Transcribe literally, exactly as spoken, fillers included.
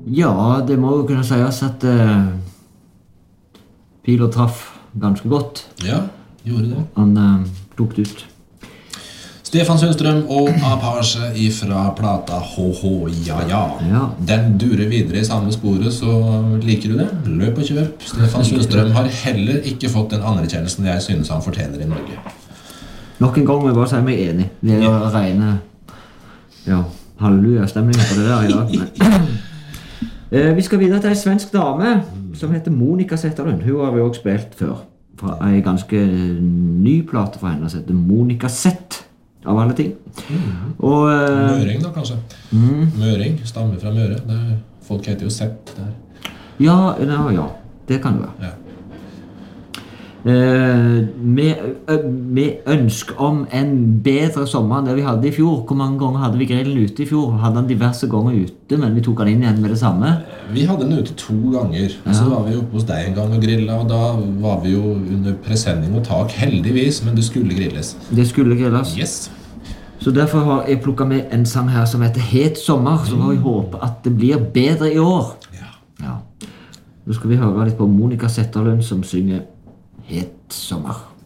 Ja, det må jo kunne sies at uh, Piler traff ganske godt. Ja, gjorde det. Han uh, tok det ut. Stefan Sundstrøm og Apache ifra plata H H Ja Ja. Ja. Den durer videre i samme sporet, så liker du det? Løp og kjøp. Stefan Sundstrøm har heller ikke fått den anerkjennelsen jeg synes han fortjener i Norge. Nok en gang må jeg bare si meg enig. Det er jo Ja. rene ja, halleluja-stemning på det der i dag. Eh, vi skal videre til en svensk dame som heter Monica Zetterlund. Hun har vi også spilt før. Fra en ganske ny plate fra henne som heter Monica Zett, av alle ting. Mm. Og, eh, Møring da, kanskje. Mm. Møring, stammer fra Møre. Det er, folk heter jo Zett der. ja, ja, ja, det kan det være. Ja. Eh, med, ø, med ønske om en bedre sommer enn det vi hadde i fjor. Hvor mange ganger hadde vi grillen ute i fjor? Hadde den diverse ganger ute, men vi tok den inn igjen med det samme. Vi hadde den ute to ganger. Ja. Så var vi oppe hos deg en gang og grilla, og da var vi jo under presenning og tak, heldigvis, men det skulle grilles. Det skulle grilles. Yes. Så derfor har jeg plukket med en sang her som heter Het sommer, så må vi håpe at det blir bedre i år. Ja. Ja. Nå skal vi høre litt på Monica Zetterlund som synger Het sommer.